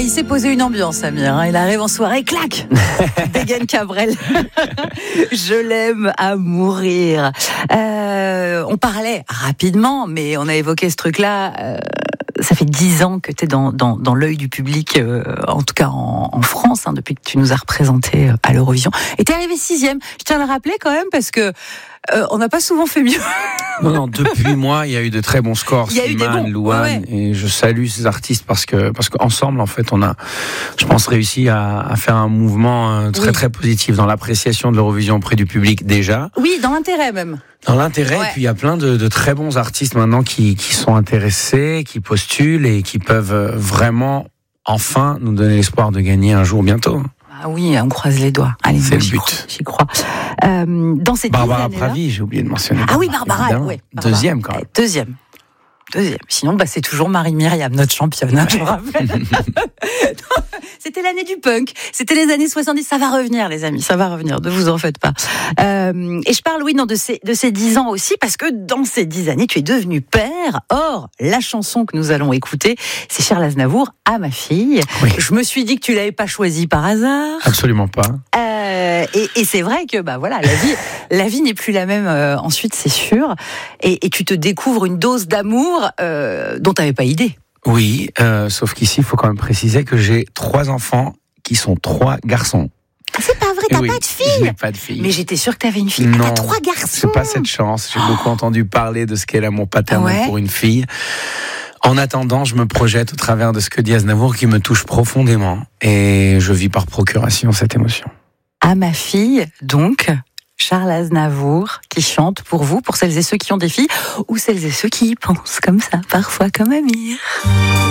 il s'est posé une ambiance, Amir. Il arrive en soirée, clac, dégaine Cabrel. Je l'aime à mourir. On parlait rapidement, mais on a évoqué ce truc-là. Ça fait 10 ans que tu es dans l'œil du public, en tout cas en France, depuis que tu nous as représenté à l'Eurovision. Et tu es arrivé 6e. Je tiens à le rappeler quand même, parce que on n'a pas souvent fait mieux. Non, depuis moi, il y a eu de très bons scores. Il y a eu des bons. Louane, ouais. Et je salue ces artistes parce qu'ensemble, en fait, on a, je pense, réussi à faire un mouvement très très positif dans l'appréciation de l'Eurovision auprès du public déjà. Oui, dans l'intérêt même. Dans l'intérêt, et puis il y a plein de très bons artistes maintenant qui sont intéressés, qui postulent et qui peuvent vraiment enfin nous donner l'espoir de gagner un jour bientôt. Ah oui, on croise les doigts. Allez, c'est le but. J'y crois. Dans cette Barbara Pravi, j'ai oublié de mentionner. Ah oui, Barbara, ouais. Deuxième quand même. Deuxième. Sinon, c'est toujours Marie-Myriam, notre championne, je me rappelle. C'était l'année du punk. C'était les années 70. Ça va revenir, les amis. Ça va revenir. Ne vous en faites pas. Et je parle, de ces 10 ans aussi, parce que dans ces 10 années, tu es devenu père. Or, la chanson que nous allons écouter, c'est Charles Aznavour, à ma fille. Oui. Je me suis dit que tu l'avais pas choisi par hasard. Absolument pas. Et c'est vrai que, la vie n'est plus la même ensuite, c'est sûr. Et tu te découvres une dose d'amour dont tu n'avais pas idée. Oui, sauf qu'ici, il faut quand même préciser que j'ai 3 enfants qui sont 3 garçons. C'est pas vrai, t'as pas de fille? Je n'ai pas de fille. Mais j'étais sûre que t'avais une fille. Non, t'as 3 garçons. C'est pas cette chance. J'ai beaucoup entendu parler de ce qu'est l'amour paternel pour une fille. En attendant, je me projette au travers de ce que dit Aznavour qui me touche profondément. Et je vis par procuration cette émotion. À ma fille, donc, Charles Aznavour, qui chante pour vous, pour celles et ceux qui ont des filles, ou celles et ceux qui y pensent comme ça, parfois comme Amir.